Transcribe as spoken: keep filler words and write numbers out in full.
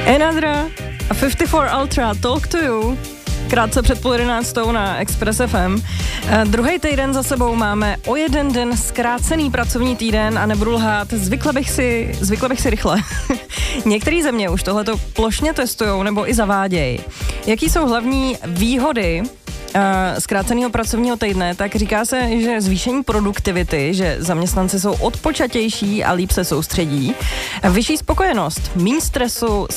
Another a fifty-four Ultra, Talk to You, krátce před půl jedenáctou na Express F M. E, druhý týden za sebou máme o jeden den zkrácený pracovní týden a nebudu lhát, zvykla bych si, zvykla bych si rychle. Některé země už tohleto plošně testujou nebo i zavádějí. Jaký jsou hlavní výhody zkráceného pracovního týdne, tak říká se, že zvýšení produktivity, že zaměstnanci jsou odpočatější a líp se soustředí, vyšší spokojenost, míň stresu,